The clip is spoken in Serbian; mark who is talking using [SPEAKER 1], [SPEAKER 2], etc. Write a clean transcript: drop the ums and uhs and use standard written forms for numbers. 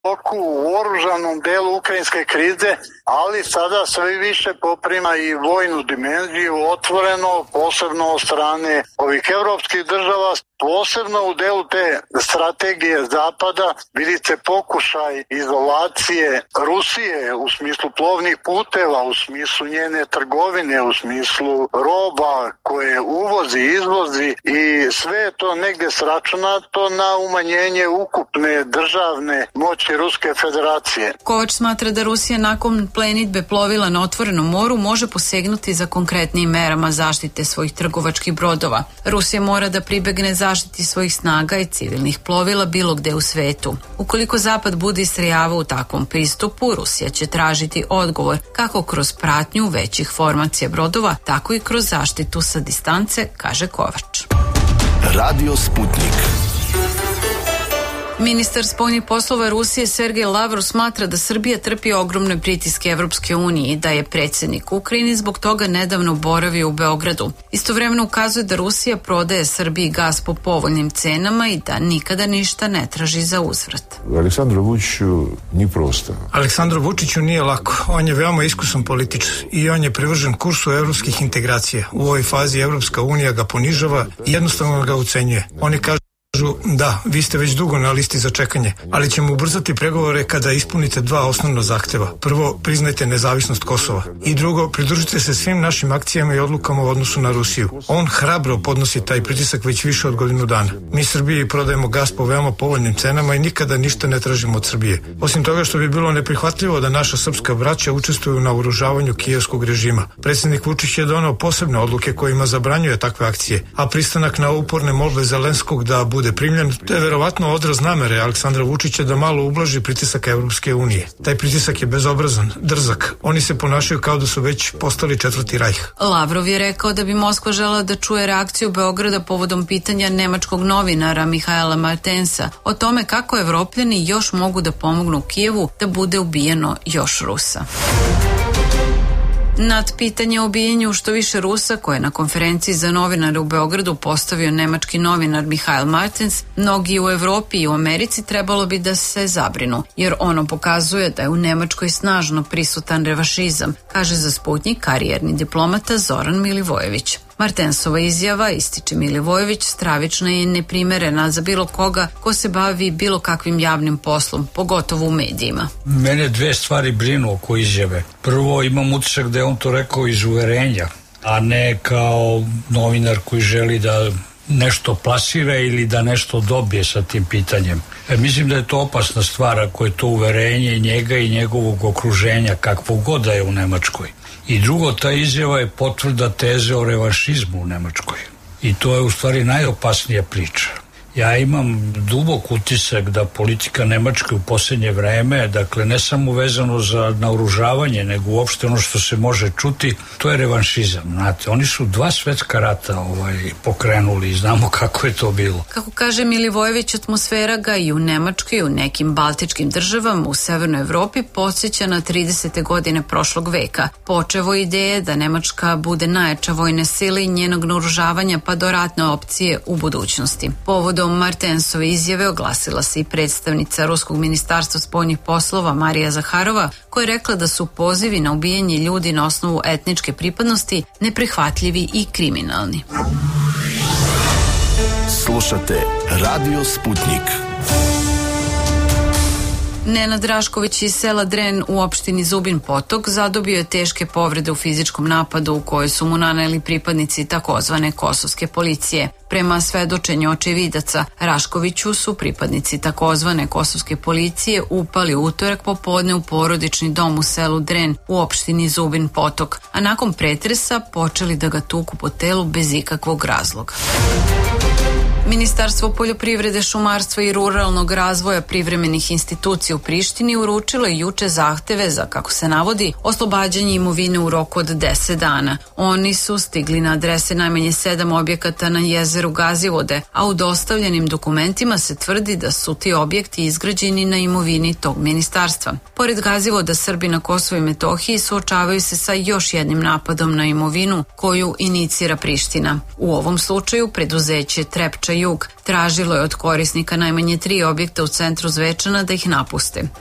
[SPEAKER 1] u oružanom delu ukrajinske krize, ali sada sve više poprima i vojnu dimenziju otvoreno, posebno od strane ovih evropskih država, posebno u delu te strategije Zapada, vidite pokušaj izolacije Rusije u smislu plovnih puteva, u smislu njene trgovine, u smislu roba koje uvozi, izvozi i sve je to negdje sračunato na umanjenje ukupne državne moći Ruske federacije.
[SPEAKER 2] Kovač smatra da Rusija nakon plenitbe plovila na otvorenom moru može posegnuti za konkretnim merama zaštite svojih trgovačkih brodova. Rusija mora da pribegne zaštiti svojih snaga i civilnih plovila bilo gde u svetu. Ukoliko Zapad bude istrajavao u takvom pristupu, Rusija će tražiti odgovor kako kroz pratnju većih formacija brodova, tako i kroz zaštitu sa distance, kaže Kovač.
[SPEAKER 3] Radio Sputnik.
[SPEAKER 2] Ministar spoljnih poslova Rusije Sergej Lavrov smatra da Srbija trpi ogromne pritiske Evropske unije i da je predsjednik Ukrajine zbog toga nedavno boravio u Beogradu. Istovremeno ukazuje da Rusija prodaje Srbiji gas po povoljnim cenama i da nikada ništa ne traži za uzvrat.
[SPEAKER 4] Aleksandru Vučiću nije prosto.
[SPEAKER 5] Aleksandru Vučiću nije lako. On je veoma iskusan političar i on je privržen kursu evropskih integracija. U ovoj fazi Evropska unija ga ponižava i jednostavno ga ucenjuje. Oni kažu da, vi ste već dugo na listi za čekanje, ali ćemo ubrzati pregovore kada ispunite dva osnovna zahteva. Prvo, priznajte nezavisnost Kosova i drugo, pridružite se svim našim akcijama i odlukama u odnosu na Rusiju. On hrabro podnosi taj pritisak već više od godinu dana. Mi Srbiji prodajemo gas po veoma povoljnim cenama i nikada ništa ne tražimo od Srbije. Osim toga što bi bilo neprihvatljivo da naša srpska braća učestvuju na uružavanju kijevskog režima. Predsjednik Vučić je doneo posebne odluke kojima zabranjuje takve akcije, a pristanak na uporne molbe Zelenskog da bude primljen, to je verovatno odraz namere Aleksandra Vučića da malo ublaži pritisak Evropske unije. Taj pritisak je bezobrazan, drzak. Oni se ponašaju kao da su već postali četvrti rajh.
[SPEAKER 2] Lavrov je rekao da bi Moskva žela da čuje reakciju Beograda povodom pitanja nemačkog novinara Mihaela Martensa o tome kako Evropljani još mogu da pomognu Kijevu da bude ubijeno još Rusa. Nad pitanje o ubijenju što više Rusa, koje je na konferenciji za novinare u Beogradu postavio nemački novinar Mihael Martens, mnogi u Evropi i u Americi trebalo bi da se zabrinu, jer ono pokazuje da je u Nemačkoj snažno prisutan revanšizam, kaže za Sputnik karijerni diplomata Zoran Milivojević. Martensova izjava, ističe Milivojević, stravična i neprimerena za bilo koga ko se bavi bilo kakvim javnim poslom, pogotovo u medijima.
[SPEAKER 6] Mene dve stvari brinu oko izjave. Prvo, imam utisak da je on to rekao iz uverenja, a ne kao novinar koji želi da nešto plasira ili da nešto dobije sa tim pitanjem. Mislim da je to opasna stvar ako je to uverenje njega i njegovog okruženja, kakvo god da je u Nemačkoj. I drugo, ta izjava je potvrda teze o revanšizmu u Nemačkoj. I to je u stvari najopasnija priča. Ja imam dubok utisak da politika Nemačke u posljednje vreme, dakle ne samo vezano za naoružavanje, nego uopšte ono što se može čuti, to je revanšizam. Znate, oni su 2 svetska rata pokrenuli i znamo kako je to bilo.
[SPEAKER 2] Kako kaže Milivojević, atmosfera ga i u Nemačkoj i u nekim baltičkim državama u Severnoj Evropi podsjeća na 30. godine prošlog veka. Počevo ideje da Nemačka bude najjača vojne sile i njenog naoružavanja pa do ratne opcije u budućnosti. Povodom Martensove izjave oglasila se i predstavnica Ruskog ministarstva spoljnih poslova Marija Zaharova, koja je rekla da su pozivi na ubijanje ljudi na osnovu etničke pripadnosti neprihvatljivi i kriminalni.
[SPEAKER 3] Slušate Radio Sputnik.
[SPEAKER 2] Nenad Rašković iz sela Dren u opštini Zubin Potok zadobio je teške povrede u fizičkom napadu u kojoj su mu naneli pripadnici takozvane kosovske policije. Prema svedočenju očevidaca, Raškoviću su pripadnici takozvane kosovske policije upali u utorak popodne u porodični dom u selu Dren u opštini Zubin Potok, a nakon pretresa počeli da ga tuku po telu bez ikakvog razloga. Ministarstvo poljoprivrede, šumarstva i ruralnog razvoja privremenih institucija u Prištini uručilo je juče zahteve za, kako se navodi, oslobađanje imovine u roku od 10 dana. Oni su stigli na adrese najmanje 7 objekata na jezeru Gazivode, a u dostavljenim dokumentima se tvrdi da su ti objekti izgrađeni na imovini tog ministarstva. Pored Gazivoda, Srbi na Kosovu i Metohiji suočavaju se sa još jednim napadom na imovinu koju inicira Priština. U ovom slučaju preduzeće Trepča jug. Tražilo je od korisnika najmanje 3 objekta u centru Zvečana da ih napuste.